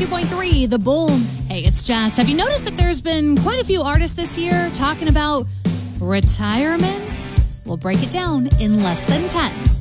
102.3, The Bull. Hey, it's Jess. Have you noticed that there's been quite a few artists this year talking about retirement? We'll break it down in less than 10.